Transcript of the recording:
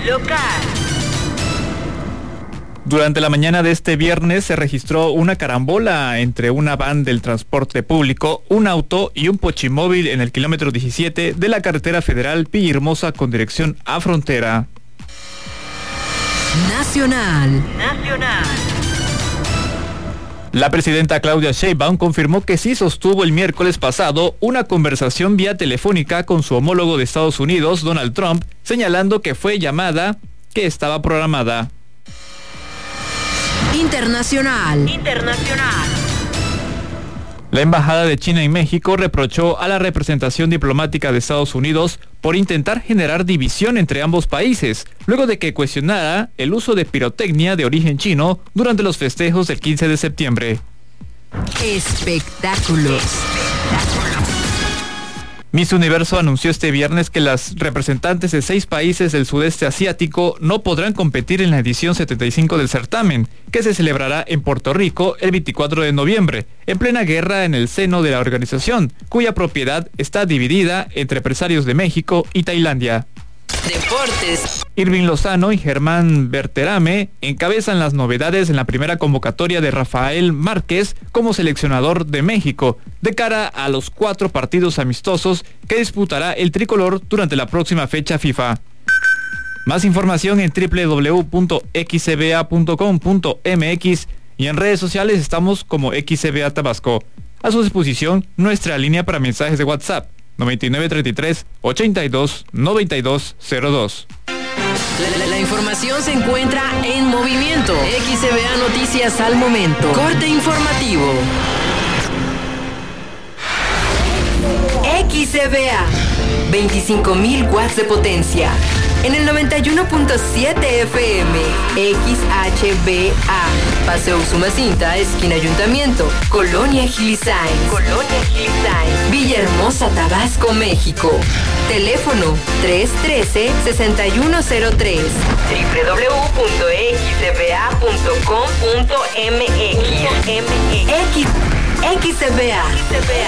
Durante la mañana de este viernes se registró una carambola entre una van del transporte público, un auto y un pochimóvil en el kilómetro 17 de la carretera federal Villahermosa con dirección a Frontera. Nacional. La presidenta Claudia Sheinbaum confirmó que sí sostuvo el miércoles pasado una conversación vía telefónica con su homólogo de Estados Unidos, Donald Trump, señalando que fue llamada que estaba programada. Internacional. La Embajada de China en México reprochó a la representación diplomática de Estados Unidos por intentar generar división entre ambos países, luego de que cuestionara el uso de pirotecnia de origen chino durante los festejos del 15 de septiembre. Espectáculos. Miss Universo anunció este viernes que las representantes de 6 países del sudeste asiático no podrán competir en la edición 75 del certamen, que se celebrará en Puerto Rico el 24 de noviembre, en plena guerra en el seno de la organización, cuya propiedad está dividida entre empresarios de México y Tailandia. Deportes. Irving Lozano y Germán Berterame encabezan las novedades en la primera convocatoria de Rafael Márquez como seleccionador de México, de cara a los 4 partidos amistosos que disputará el tricolor durante la próxima fecha FIFA. Más información en www.xcba.com.mx y en redes sociales estamos como XCBA Tabasco. A su disposición nuestra línea para mensajes de WhatsApp 9933-829202. La información se encuentra en movimiento. XCBA Noticias al momento. Corte informativo. XCBA, 25.000 watts de potencia. En el 91.7 FM, XHBA, Paseo Usumacinta, esquina Ayuntamiento, Colonia Gilisain, Villahermosa, Tabasco, México. Teléfono 313-6103, www.xcba.com.mx. XCBA.